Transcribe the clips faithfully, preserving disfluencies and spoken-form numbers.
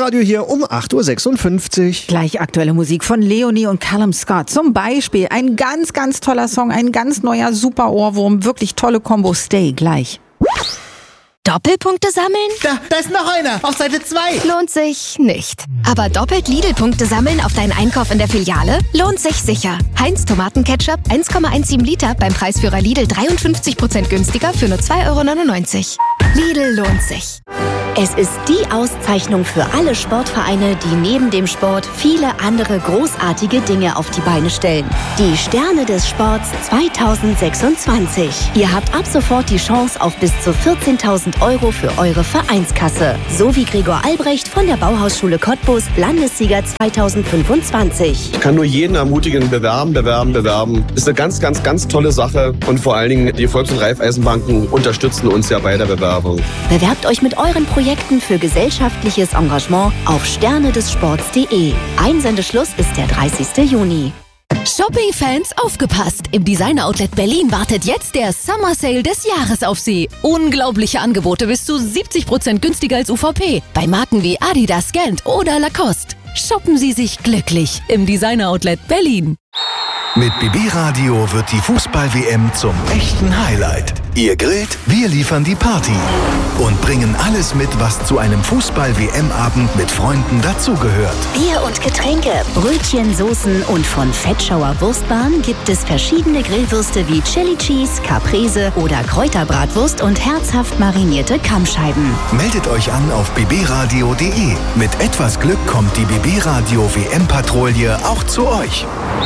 Radio hier um acht Uhr sechsundfünfzig. Gleich aktuelle Musik von Leonie und Callum Scott. Zum Beispiel ein ganz, ganz toller Song, ein ganz neuer super Ohrwurm, wirklich tolle Kombo. Stay gleich. Doppelpunkte sammeln? Da, da ist noch einer, auf Seite zwei. Lohnt sich nicht. Aber doppelt Lidl-Punkte sammeln auf deinen Einkauf in der Filiale? Lohnt sich sicher. Heinz Tomatenketchup eins Komma siebzehn Liter beim Preisführer Lidl dreiundfünfzig Prozent günstiger für nur zwei Euro neunundneunzig. Lidl lohnt sich. Es ist die Auszeichnung für alle Sportvereine, die neben dem Sport viele andere großartige Dinge auf die Beine stellen. Die Sterne des Sports zweitausendsechsundzwanzig. Ihr habt ab sofort die Chance auf bis zu vierzehntausend Euro für eure Vereinskasse. So wie Gregor Albrecht von der Bauhausschule Cottbus, Landessieger zweitausendfünfundzwanzig. Ich kann nur jeden ermutigen, bewerben, bewerben, bewerben. Ist eine ganz, ganz, ganz tolle Sache. Und vor allen Dingen, die Volks- und Raiffeisenbanken unterstützen uns ja bei der Bewerbung. Bewerbt euch mit euren Projekten für gesellschaftliches Engagement auf sterne des sports punkt de. Einsendeschluss ist der dreißigster Juni. Shopping-Fans, aufgepasst! Im Designer-Outlet Berlin wartet jetzt der Summer Sale des Jahres auf Sie. Unglaubliche Angebote bis zu siebzig Prozent günstiger als U V P. Bei Marken wie Adidas, Gant oder Lacoste. Shoppen Sie sich glücklich im Designer-Outlet Berlin. Mit B B Radio wird die Fußball-W M zum echten Highlight. Ihr grillt, wir liefern die Party und bringen alles mit, was zu einem Fußball-W M-Abend mit Freunden dazugehört. Bier und Getränke, Brötchen, Soßen und von Fettschauer Wurstbahn gibt es verschiedene Grillwürste wie Chili Cheese, Caprese oder Kräuterbratwurst und herzhaft marinierte Kammscheiben. Meldet euch an auf b b radio punkt de. Mit etwas Glück kommt die B B Radio W M-Patrouille auch zu euch.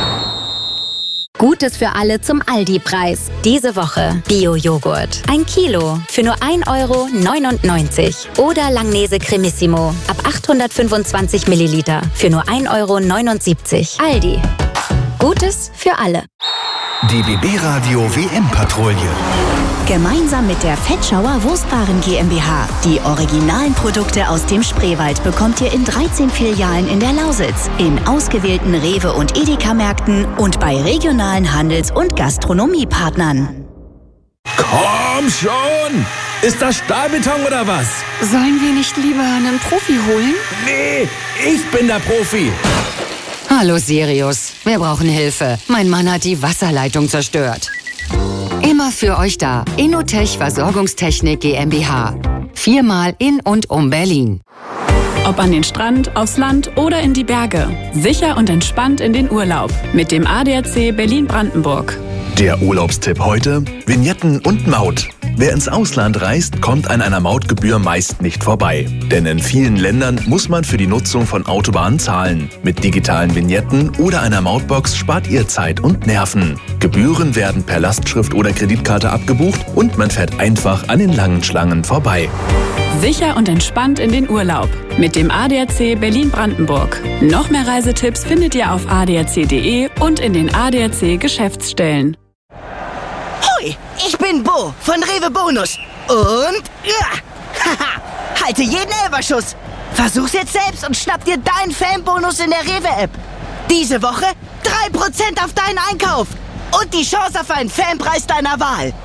Gutes für alle zum Aldi-Preis. Diese Woche Bio-Joghurt. Ein Kilo für nur ein Euro neunundneunzig. Oder Langnese Cremissimo ab achthundertfünfundzwanzig Milliliter für nur ein Euro neunundsiebzig. Aldi. Gutes für alle. Die B B Radio W M-Patrouille. Gemeinsam mit der Fettschauer Wurstwaren GmbH. Die originalen Produkte aus dem Spreewald bekommt ihr in dreizehn Filialen in der Lausitz, in ausgewählten Rewe- und Edeka-Märkten und bei regionalen Handels- und Gastronomiepartnern. Komm schon! Ist das Stahlbeton oder was? Sollen wir nicht lieber einen Profi holen? Nee, ich bin der Profi. Hallo Sirius, wir brauchen Hilfe. Mein Mann hat die Wasserleitung zerstört. Immer für euch da. Innotech Versorgungstechnik GmbH. Viermal in und um Berlin. Ob an den Strand, aufs Land oder in die Berge. Sicher und entspannt in den Urlaub. Mit dem A D A C Berlin-Brandenburg. Der Urlaubstipp heute: Vignetten und Maut. Wer ins Ausland reist, kommt an einer Mautgebühr meist nicht vorbei. Denn in vielen Ländern muss man für die Nutzung von Autobahnen zahlen. Mit digitalen Vignetten oder einer Mautbox spart ihr Zeit und Nerven. Gebühren werden per Lastschrift oder Kreditkarte abgebucht und man fährt einfach an den langen Schlangen vorbei. Sicher und entspannt in den Urlaub. Mit dem A D A C Berlin-Brandenburg. Noch mehr Reisetipps findet ihr auf a d a c punkt de und in den A D A C Geschäftsstellen. Hui, ich bin Bo von Rewe Bonus. Und ja, haha, halte jeden Elferschuss. Versuch's jetzt selbst und schnapp dir deinen Fanbonus in der Rewe-App. Diese Woche drei Prozent auf deinen Einkauf und die Chance auf einen Fanpreis deiner Wahl.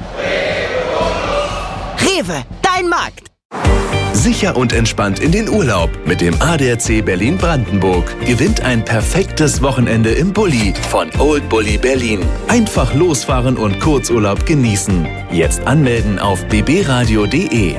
Rewe, dein Markt. Sicher und entspannt in den Urlaub mit dem A D A C Berlin-Brandenburg. Gewinnt ein perfektes Wochenende im Bulli von Old Bulli Berlin. Einfach losfahren und Kurzurlaub genießen. Jetzt anmelden auf b b radio punkt de.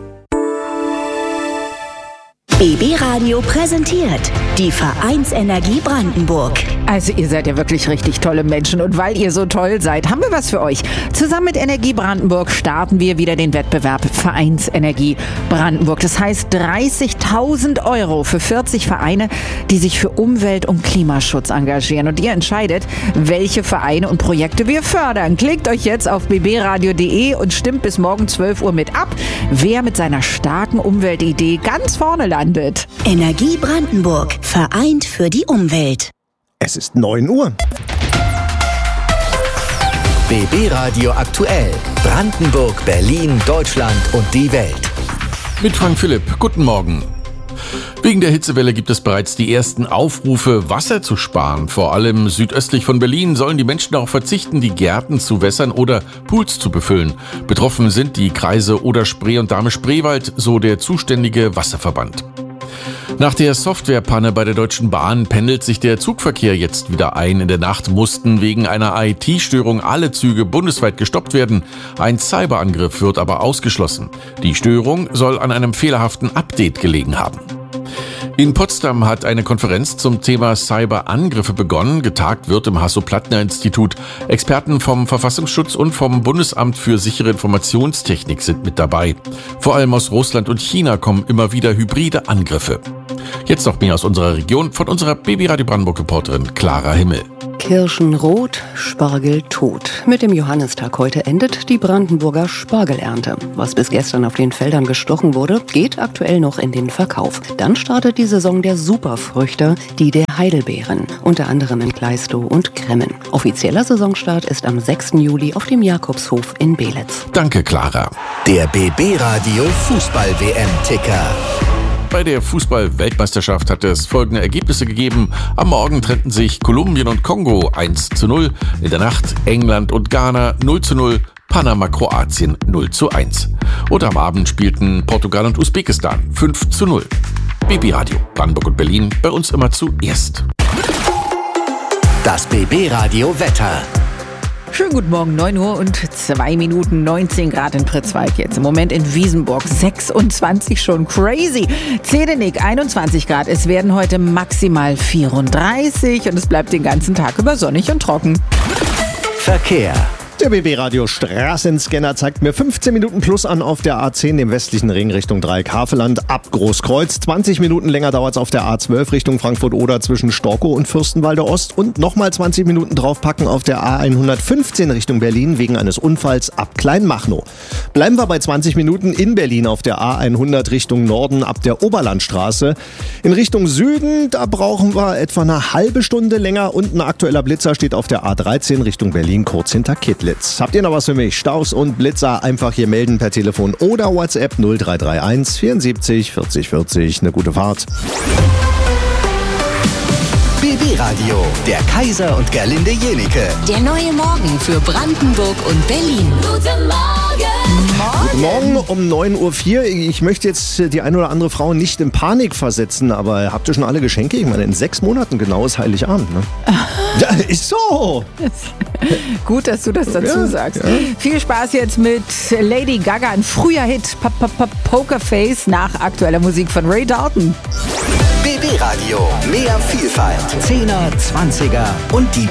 B B Radio präsentiert die Vereinsenergie Brandenburg. Also ihr seid ja wirklich richtig tolle Menschen und weil ihr so toll seid, haben wir was für euch. Zusammen mit Energie Brandenburg starten wir wieder den Wettbewerb Vereinsenergie Brandenburg. Das heißt dreißigtausend Euro für vierzig Vereine, die sich für Umwelt- und Klimaschutz engagieren. Und ihr entscheidet, welche Vereine und Projekte wir fördern. Klickt euch jetzt auf b b radio punkt de und stimmt bis morgen zwölf Uhr mit ab, wer mit seiner starken Umweltidee ganz vorne landet. Energie Brandenburg. Vereint für die Umwelt. Es ist neun Uhr. B B Radio aktuell. Brandenburg, Berlin, Deutschland und die Welt. Mit Frank Philipp. Guten Morgen. Wegen der Hitzewelle gibt es bereits die ersten Aufrufe, Wasser zu sparen. Vor allem südöstlich von Berlin sollen die Menschen darauf verzichten, die Gärten zu wässern oder Pools zu befüllen. Betroffen sind die Kreise Oder-Spree und Dahme-Spreewald, so der zuständige Wasserverband. Nach der Softwarepanne bei der Deutschen Bahn pendelt sich der Zugverkehr jetzt wieder ein. In der Nacht mussten wegen einer I T-Störung alle Züge bundesweit gestoppt werden. Ein Cyberangriff wird aber ausgeschlossen. Die Störung soll an einem fehlerhaften Update gelegen haben. In Potsdam hat eine Konferenz zum Thema Cyberangriffe begonnen. Getagt wird im Hasso-Plattner-Institut. Experten vom Verfassungsschutz und vom Bundesamt für sichere Informationstechnik sind mit dabei. Vor allem aus Russland und China kommen immer wieder hybride Angriffe. Jetzt noch mehr aus unserer Region von unserer B B Radio Brandenburg-Reporterin Clara Himmel. Kirschen rot, Spargel tot. Mit dem Johannistag heute endet die Brandenburger Spargelernte. Was bis gestern auf den Feldern gestochen wurde, geht aktuell noch in den Verkauf. Dann startet die Saison der Superfrüchte, die der Heidelbeeren, unter anderem in Kleistow und Kremmen. Offizieller Saisonstart ist am sechsten Juli auf dem Jakobshof in Belitz. Danke, Clara. Der B B Radio Fußball-W M-Ticker. Bei der Fußball-Weltmeisterschaft hat es folgende Ergebnisse gegeben. Am Morgen trennten sich Kolumbien und Kongo eins zu null. In der Nacht England und Ghana null zu null. Panama, Kroatien null zu eins. Und am Abend spielten Portugal und Usbekistan fünf zu null. B B Radio Brandenburg und Berlin, bei uns immer zuerst. Das B B Radio Wetter. Schönen guten Morgen, neun Uhr und zwei Minuten, neunzehn Grad in Pritzwalk jetzt. Im Moment in Wiesenburg sechsundzwanzig schon, crazy. Zedenick einundzwanzig Grad, es werden heute maximal vierunddreißig und es bleibt den ganzen Tag über sonnig und trocken. Verkehr. Der B B Radio Straßenscanner zeigt mir fünfzehn Minuten plus an auf der A zehn, dem westlichen Ring Richtung Dreieck-Havelland ab Großkreuz. zwanzig Minuten länger dauert es auf der A zwölf Richtung Frankfurt-Oder zwischen Storkow und Fürstenwalde Ost. Und nochmal zwanzig Minuten draufpacken auf der A hundertfünfzehn Richtung Berlin wegen eines Unfalls ab Kleinmachnow. Bleiben wir bei zwanzig Minuten in Berlin auf der A hundert Richtung Norden ab der Oberlandstraße. In Richtung Süden, da brauchen wir etwa eine halbe Stunde länger. Und ein aktueller Blitzer steht auf der A dreizehn Richtung Berlin kurz hinter Kittlitz. Habt ihr noch was für mich? Staus und Blitzer einfach hier melden per Telefon oder WhatsApp null drei drei eins vierundsiebzig vierzig vierzig. Eine gute Fahrt. B B Radio, der Kaiser und Gerlinde Jenike. Der neue Morgen für Brandenburg und Berlin. Guten Morgen! Guten Morgen um neun Uhr vier. Ich möchte jetzt die eine oder andere Frau nicht in Panik versetzen, aber habt ihr schon alle Geschenke? Ich meine, in sechs Monaten genau ist Heiligabend, ne? Ja, ist so! Gut, dass du das dazu ja, sagst. Ja. Viel Spaß jetzt mit Lady Gaga, ein früher Hit, Pokerface nach aktueller Musik von Ray Dalton. B B Radio, mehr Vielfalt, Zehner, Zwanziger und die